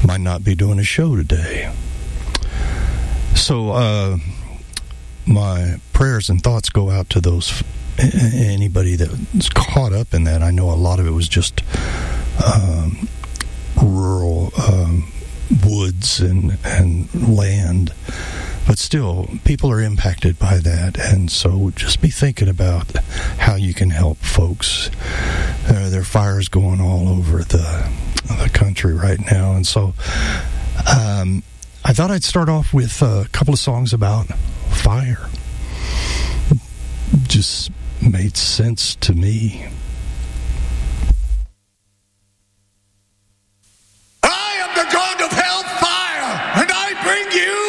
might not be doing a show today. So my prayers and thoughts go out to those anybody that's caught up in that. I know a lot of it was just rural woods and land, but still people are impacted by that, and so just be thinking about how you can help folks. There are fires going all over the country right now, and so I thought I'd start off with a couple of songs about fire. Just made sense to me.